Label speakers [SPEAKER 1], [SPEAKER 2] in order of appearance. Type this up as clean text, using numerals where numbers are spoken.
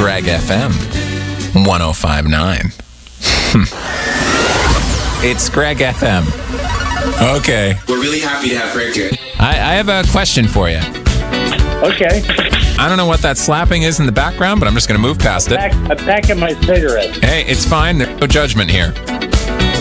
[SPEAKER 1] Greg FM 1059. It's Greg FM. Okay.
[SPEAKER 2] We're really happy to have Greg here.
[SPEAKER 1] I have a question for you.
[SPEAKER 3] Okay.
[SPEAKER 1] I don't know what that slapping is in the background, but I'm just going to move past it.
[SPEAKER 3] I'm packing my cigarettes.
[SPEAKER 1] Hey, it's fine. There's no judgment here.